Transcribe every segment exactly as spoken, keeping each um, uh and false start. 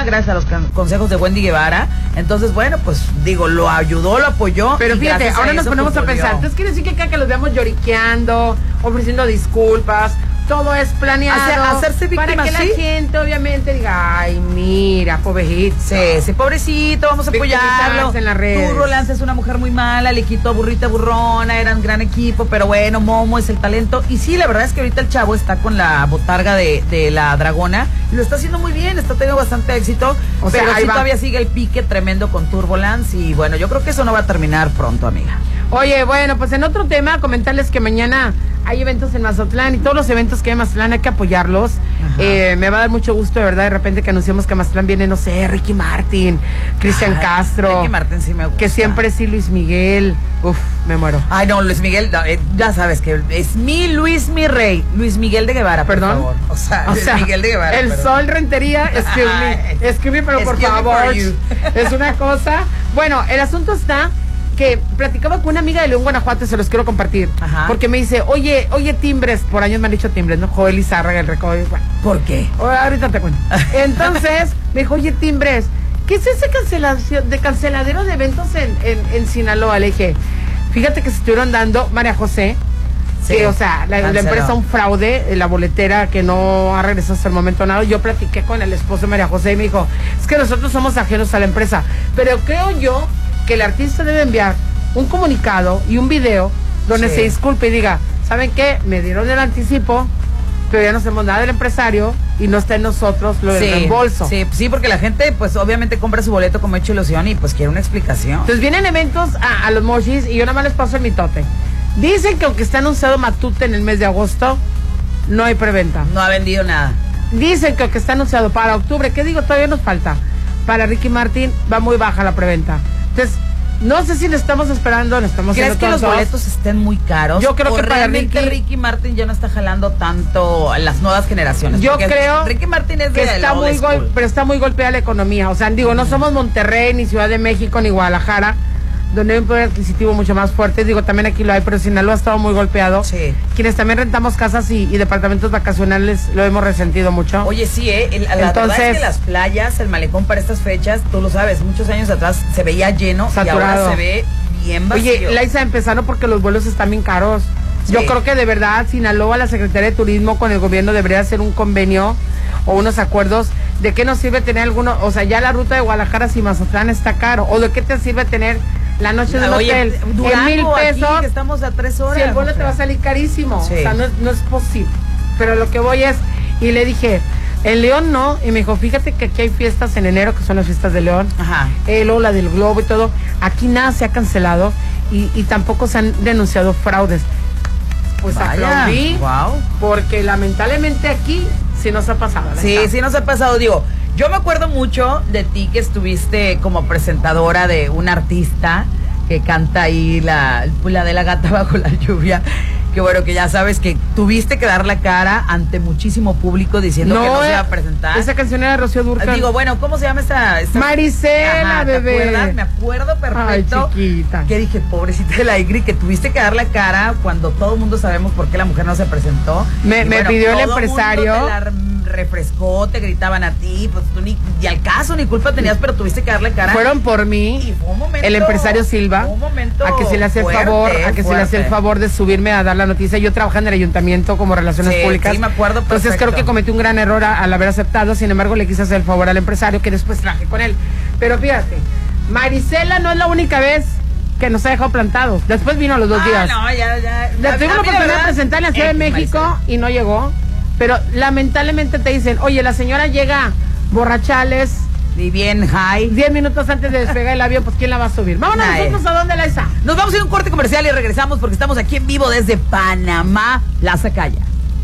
gracias a los can- consejos de Wendy Guevara. Entonces, bueno, pues digo, lo ayudó, lo apoyó. Pero fíjate, ahora nos eso, ponemos pues, a pensar. volvió. Entonces quiere decir que cada que los veamos lloriqueando, ofreciendo disculpas, todo es planeado. Hacer- hacerse víctima, para que sí. la gente obviamente diga, ay, mira, pobrecito. Sí, sí, pobrecito, vamos a apoyarlo. Victimizarse en las redes. Turbo Lance es una mujer muy mala, le quitó Burrita Burrona, eran gran equipo, pero bueno, Momo es el talento. Y sí, la verdad es que ahorita el chavo está con la botarga de, de la Dragona y lo está haciendo muy bien, está teniendo bastante éxito. O sea, pero ahí sí va. todavía sigue el pique tremendo con Turbo Lance y bueno, yo creo que eso no va a terminar pronto, amiga. Oye, bueno, pues en otro tema, comentarles que mañana hay eventos en Mazatlán y todos los eventos que hay en Mazatlán hay que apoyarlos. Eh, me va a dar mucho gusto, de verdad, de repente que anunciamos que a Mazatlán viene, no sé, Ricky Martin, Cristian Ay, Castro. Ricky Martin sí me gusta. Que siempre sí, Luis Miguel. Uf, me muero. Ay, no, Luis Miguel, no, eh, ya sabes que es mi Luis, mi rey, Luis Miguel de Guevara, por ¿Perdón? favor. O sea, O Luis sea, Miguel de Guevara. el perdón. Sol Rentería, excuse me, excuse me, pero por Excuse me favor, for you. es una cosa. Bueno, el asunto está que platicaba con una amiga de León, Guanajuato, se los quiero compartir. Ajá. Porque me dice, oye, oye, Timbres, por años me han dicho Timbres, ¿no? Joel Izárraga, el recodo. Bueno, ¿Por qué? ahorita te cuento. Entonces, me dijo, oye, Timbres, ¿qué es ese cancelación, de canceladero de eventos en, en, en Sinaloa? Le dije, fíjate que se estuvieron dando María José, Sí, que, o sea, la, la canceló. empresa un fraude, la boletera que no ha regresado hasta el momento nada. Yo platiqué con el esposo de María José y me dijo, es que nosotros somos ajenos a la empresa, pero creo yo que el artista debe enviar un comunicado y un video donde Sí. se disculpe y diga, ¿saben qué? Me dieron el anticipo, pero ya no hacemos nada del empresario y no está en nosotros lo del Sí, reembolso. Sí, sí, porque la gente, pues obviamente compra su boleto como hecho ilusión y pues quiere una explicación. Entonces vienen eventos a, a los mochis y yo nada más les paso el mitote. Dicen que aunque está anunciado Matute en el mes de agosto, no hay preventa. No ha vendido nada. Dicen que aunque está anunciado para octubre, ¿qué digo? Todavía nos falta. Para Ricky Martin va muy baja la preventa. Entonces, no sé si le estamos esperando, le estamos ¿Crees haciendo que los tontos. boletos estén muy caros? Yo creo ¿O que para realmente Ricky- Ricky Martin ya no está jalando tanto a las nuevas generaciones? Yo Porque creo Ricky Martin es que de la está old muy school. gol, pero está muy golpeada la economía. O sea, digo, no somos Monterrey, ni Ciudad de México, ni Guadalajara, donde hay un poder adquisitivo mucho más fuerte. Digo, también aquí lo hay, pero Sinaloa ha estado muy golpeado. Sí. Quienes también rentamos casas y, y departamentos vacacionales lo hemos resentido mucho. Oye, sí, ¿eh? El- la verdad Entonces- es que las playas, el malecón para estas fechas, tú lo sabes, muchos años atrás se veía lleno y Saturado. ahora se ve bien vacío. Oye, Laisa, empezaron porque los vuelos están bien caros. Sí. Yo creo que de verdad Sinaloa, la Secretaría de Turismo con el gobierno debería hacer un convenio o unos acuerdos. ¿De qué nos sirve tener alguno? O sea, ya la ruta de Guadalajara si Mazatlán está caro. ¿O de qué te sirve tener la noche de un Oye, hotel en Durango, mil aquí, pesos? que estamos a tres horas. Si el vuelo o te sea. va a salir carísimo. Sí. O sea, no, es- no es posible. Pero lo que voy es, y le dije, en León no. Y me dijo, fíjate que aquí hay fiestas en enero, que son las fiestas de León. Ajá. Eh, luego la del Globo y todo. Aquí nada se ha cancelado y, y tampoco se han denunciado fraudes. Pues Vaya, aplaudí, wow. porque lamentablemente aquí sí nos ha pasado. la Sí, neta. sí nos ha pasado, digo, yo me acuerdo mucho de ti que estuviste como presentadora de un artista que canta ahí la, la de la gata bajo la lluvia, que bueno, que ya sabes que tuviste que dar la cara ante muchísimo público diciendo que no se iba a presentar. Esa canción era de Rocío Dúrcal. Digo, bueno, ¿cómo se llama esta? esta... Marisela, Ajá, bebé. ¿te acuerdas? Me acuerdo perfecto. Ay, chiquita. Que dije, pobrecita de la Igri, que tuviste que dar la cara cuando todo el mundo sabemos por qué la mujer no se presentó. Me- Y me pidió el todo empresario. mundo te la refrescó, te gritaban a ti, pues tú ni, y al caso ni culpa tenías, pero tuviste que darle cara. Fueron por mí. Y fue un momento, El empresario Silva, fue un momento a que se le hace el fuerte, favor, a que se le hace el fuerte. favor de subirme a dar la noticia. Yo trabajaba en el ayuntamiento como relaciones Sí, públicas. sí, me acuerdo Entonces perfecto. creo que cometí un gran error a- al haber aceptado. Sin embargo, le quise hacer el favor al empresario que después traje con él. Pero fíjate, Marisela no es la única vez que nos ha dejado plantados. Después vino a los dos Ah, días. no, ya, ya. Le A- tuvimos a la mí, oportunidad de verdad, presentar en la Ciudad de X, México Marisela. y no llegó. Pero lamentablemente te dicen, oye, la señora llega borrachales Y bien high. diez minutos antes de despegar el avión, pues ¿quién la va a subir? Vámonos Nadie. nosotros a dónde la está. Nos vamos a ir a un corte comercial y regresamos porque estamos aquí en vivo desde Panamá, La Zacaya.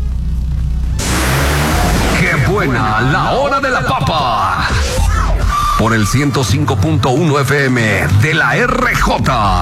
¡Qué buena la hora de la papa! Por el ciento cinco punto uno F M de la R J.